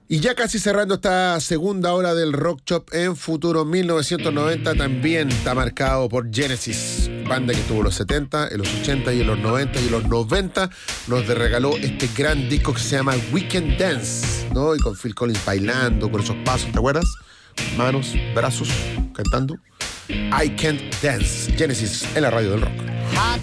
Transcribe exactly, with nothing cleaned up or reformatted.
Y ya casi cerrando esta segunda hora del Rock Shop en Futuro mil novecientos noventa, también está marcado por Genesis, banda que tuvo en los setenta, en los ochenta y en los noventa y en los noventa nos regaló este gran disco que se llama Weekend Dance, ¿no? Y con Phil Collins bailando con esos pasos, ¿te acuerdas? Manos, brazos, cantando. I Can't Dance. Genesis en la radio del rock.